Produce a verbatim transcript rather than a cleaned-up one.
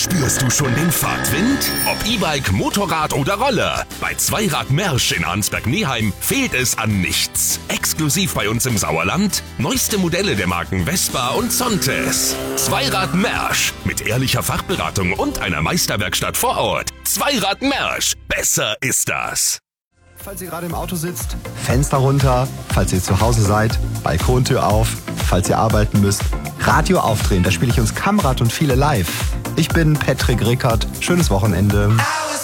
Spürst du schon den Fahrtwind? Ob E-Bike, Motorrad oder Roller. Bei Zweirad Mersch in Arnsberg-Neheim fehlt es an nichts. Exklusiv bei uns im Sauerland. Neueste Modelle der Marken Vespa und Zontes. Zweirad Mersch. Mit ehrlicher Fachberatung und einer Meisterwerkstatt vor Ort. Zweirad Mersch. Besser ist das. Falls ihr gerade im Auto sitzt, Fenster runter. Falls ihr zu Hause seid, Balkontür auf. Falls ihr arbeiten müsst, Radio aufdrehen. Da spiele ich uns Kamrad und viele live. Ich bin Patrick Rickert. Schönes Wochenende.